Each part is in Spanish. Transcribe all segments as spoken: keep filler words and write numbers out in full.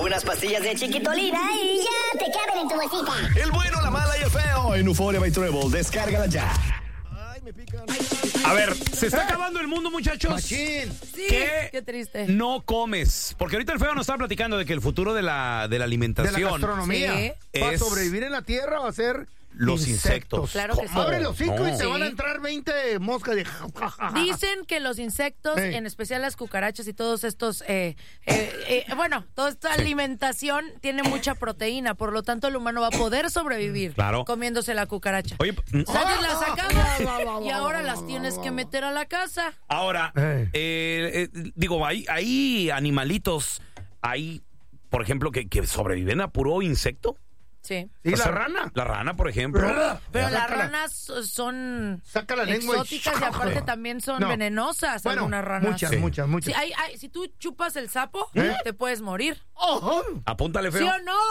Unas pastillas de Chiquitolina y ya te caben en tu bolsita. El bueno, la mala y el feo en Euphoria by Treble. Descárgala ya. Ay, me pican. A ver, se está acabando el mundo, muchachos. Machín. Sí, ¿Qué qué triste. no comes? Porque ahorita el feo nos está platicando de que el futuro de la, de la alimentación... De la gastronomía. Sí. Para es- sobrevivir en la tierra va a ser Los insectos. Claro que sí. Abre los hocico No. y te Sí. van a entrar veinte moscas de... Dicen que los insectos, Ey. en especial las cucarachas y todos estos, eh, eh, eh, bueno, toda esta alimentación tiene mucha proteína, por lo tanto el humano va a poder sobrevivir Claro. comiéndose la cucaracha. Oye, O sea, antes las sacabas y ahora las tienes que meter a la casa. ahora, Ey. eh, eh, digo, hay, hay animalitos, hay, por ejemplo, que, que sobreviven a puro insecto. Sí. ¿Y O la sea, rana? La rana, por ejemplo. Pero- Pero las Sácala. ranas son Saca la lengua y- exóticas y aparte también son No. venenosas Bueno, algunas ranas. muchas, Sí. muchas, muchas. Sí, hay- hay- si tú chupas el sapo, ¿Eh? te puedes morir. Oh, Apúntale, ¿Sí feo. o no?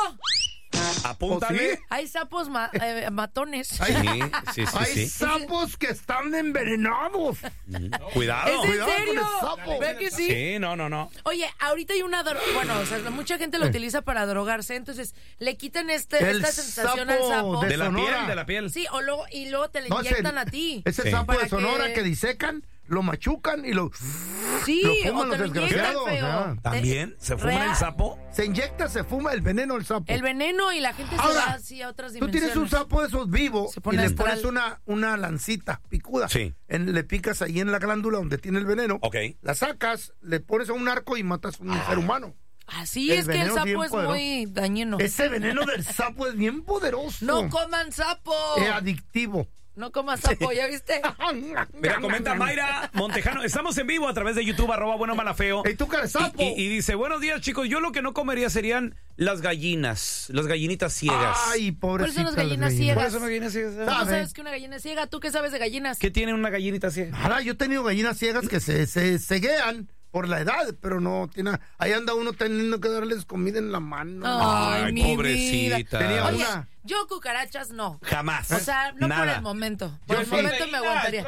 Apúntale. ¿Oh, sí? Hay sapos ma- eh, matones. Sí, sí, sí, hay sí. sapos que están envenenados. Cuidado. ¿Es en Cuidado con el serio? sapo. ¿Ve que sí? Sí, no, no, no. Oye, ahorita hay una... dro- Bueno, o sea, mucha gente lo utiliza para drogarse, entonces le quitan este, El esta sensación sapo al sapo. de De la Sonora. piel, de la piel. Sí, o luego, y luego te le No, es inyectan el- a ti. Es el Sí. sapo Para de Sonora que- que... disecan, lo machucan y lo... Sí, lo fuman o te los lo inyectan, desgraciados, feo. ya. ¿También? ¿Se fuma Real. el sapo? Se inyecta, se fuma el veneno del sapo. El veneno y la gente se Ahora, va así a otras Tú dimensiones. tienes un sapo de esos vivos Se y pone le astral. pones una, una lancita picuda. Sí. En- le picas ahí en la glándula donde tiene el veneno. Ok. La sacas, le pones a un arco y matas a un ser humano. Así El es que el veneno es bien sapo es poderoso. muy dañino. Ese veneno del sapo es bien poderoso. No coman sapo. Es adictivo. No comas sapo, ¿ya viste? Mira, comenta Mayra Montejano. Estamos en vivo a través de YouTube, arroba bueno mala feo. ¡Ey, tú, cara de sapo! Y, y- y dice, buenos días, chicos. Yo lo que no comería serían las gallinas, las gallinitas ciegas. Ay, ¿Cuáles son pobrecita. las gallinas ciegas? ¿Cuáles son las gallinas ciegas? ¿Cómo ¿Sabe? sabes que una gallina es ciega? ¿Tú qué sabes de gallinas? ¿Qué tiene una gallinita ciega? Ahora, yo he tenido gallinas ciegas que se, se ceguean por la edad, pero no tiene... Ahí anda uno teniendo que darles comida en la mano. Ay, Ay, mi pobrecita. vida. Tenía Oye, una- yo cucarachas no. Jamás. O sea, no por Nada. el momento. Por Yo el sí. momento me aguantaría.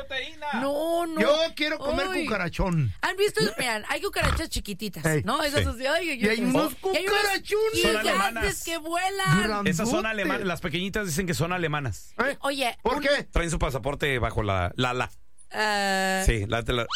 No, no. Yo quiero comer Ay. cucarachón. ¿Han visto? Vean, hay cucarachas chiquititas, Ey, ¿no? Esas sí. así, ay, ay, Y hay ay. unos Y hay unos cucarachones. Son gigantes alemanas. que vuelan. Grandote. Esas son alemanas. Las pequeñitas dicen que son alemanas. ¿Eh? Oye, ¿Por un- qué? Traen su pasaporte bajo la la la. ah, Sí, la, la-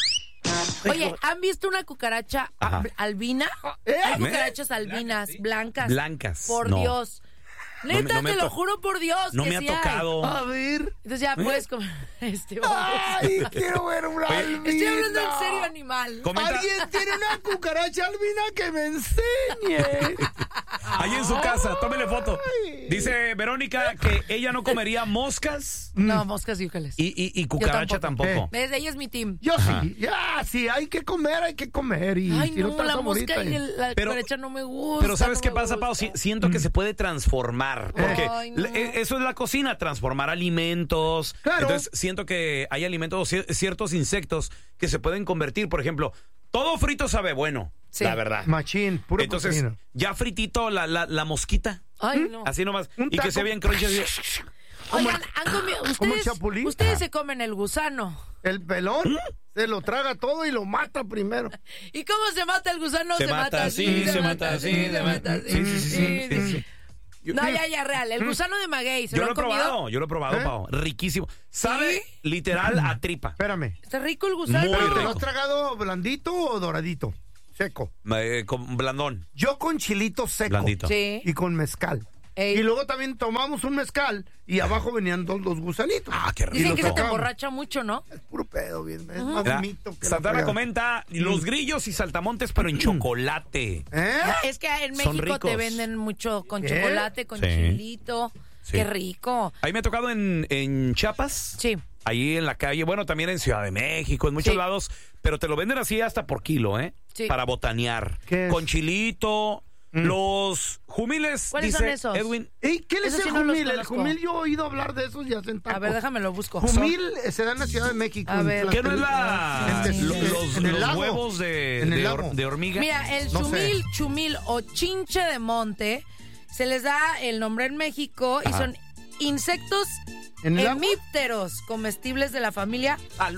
Oye, ¿han visto una cucaracha Ajá. albina? ¿Eh? Hay ¿Me? cucarachas albinas, blancas. Blancas, Por no. Dios. me- Neta, no me te ha lo to- juro por Dios. no que me ha sí hay. tocado. A ver. Entonces ya puedes comer este. Ay, quiero ver una albina. Estoy hablando en serio, animal. Comenta Alguien tiene una cucaracha albina que me enseñe. ahí en su casa, tómele foto. Dice Verónica que ella no comería moscas No, moscas y úcales. y, y, y cucaracha tampoco. tampoco. Desde ella es mi team. Yo sí, ya, sí, hay que comer, hay que comer. Y Ay, si no, no, estás la favorita, mosca y y- el- la Pero- cucaracha no me gusta. Pero ¿sabes no qué me pasa, gusta. Pau? Si- siento que se puede transformar. Porque Ay, no. le- eso es la cocina, transformar alimentos. Claro. Entonces siento que hay alimentos, cier- ciertos insectos que se pueden convertir. Por ejemplo, todo frito sabe bueno, Sí. la verdad. Machín, puro Entonces, proteína. ya fritito la, la, la mosquita. Ay, no. Así nomás. Un Y que taco. sea bien crunchy. así. Oigan, han comido. como el Ustedes, chapulín. ustedes Ajá. se comen el gusano. El pelón se lo traga todo y lo mata primero. ¿Y cómo se mata el gusano? Se mata así, se mata así, se mata así. Sí, sí, sí, sí, sí, sí. Yo- No, ya, ya, real. El gusano de maguey, ¿se Yo lo lo he han comido? probado, yo lo he probado, ¿Eh? Pau. Riquísimo. Sabe literal a tripa. Espérame. Está rico el gusano. Muy ¿Pero rico. lo has tragado blandito o doradito? Seco. Eh, con blandón. Yo con chilito seco. Blandito. Sí. Y con mezcal. Ey. Y luego también tomamos un mezcal y abajo venían dos los gusanitos. Ah, qué rico. Dicen que se te sacamos. emborracha mucho, ¿no? Es puro pedo, bien. Es más Mira, mito que la Santana fregada. comenta los grillos y saltamontes, pero en chocolate. ¿Eh? Es que en Son México te ricos. venden mucho con ¿Qué? chocolate, con Sí. chilito. Sí. Qué rico. Ahí me ha tocado en, en Chiapas. Sí. Ahí en la calle, bueno, también en Ciudad de México, en muchos Sí. lados, pero te lo venden así hasta por kilo, ¿eh? Sí. Para botanear. ¿Qué es? Con chilito, Mm. los jumiles, ¿Cuáles dice son esos? Edwin. ¿Y qué les Esos es sí no los jumil? El conozco. jumil yo he oído hablar de esos y hacen tacos. A ver, déjame lo busco. Jumil eh, se da en la Ciudad de México. A en ver. ¿Qué no es la, Tlaxcala. En- lo- los, en el los lago. huevos de, En el de, lago. hor- de hormiga? Mira, el No chumil, sé. chumil o chinche de monte se les da el nombre en México y Ajá. son insectos ¿En el agua? hemípteros comestibles de la familia Salud.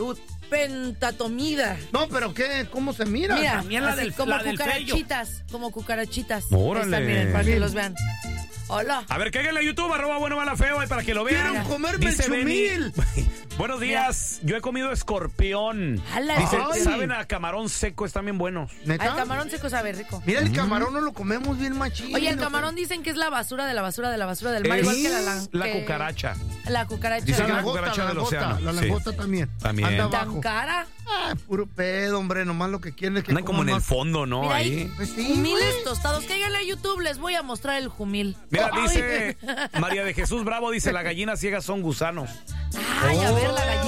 pentatomida. No, pero ¿qué? ¿Cómo se mira? Mira, también la así, del- como la del cucarachitas, como cucarachitas. Órale. Ahí está, miren, para que los vean. Hola. A ver, cáiganle a YouTube, arroba bueno mala feo, ahí para que lo vean. Quiero comerme el Dice chumil. Benny, buenos días, yo he comido escorpión. Ala, Dice, ay. saben a camarón seco, están bien buenos. ¿Neta? El camarón seco sabe rico. Mira, el camarón no lo comemos bien machín. Oye, el no camarón sé. dicen que es la basura de la basura de la basura del mar, Es igual que la, lan- la que- cucaracha. La cucaracha. Dice La que la langosta, cucaracha la del langosta, océano. La Sí. langosta también. También. Anda ¿Tan abajo. cara? Ah, puro pedo, hombre. Nomás lo que quieren es que Andan como en coman el más. fondo, ¿no? Mira Ahí. ahí. Pues sí, Jumiles güey. tostados. Cáiganle a YouTube, les voy a mostrar el jumil. Mira, Ay. dice María de Jesús Bravo, dice, la gallina ciega son gusanos. Ay, a ver, la gallina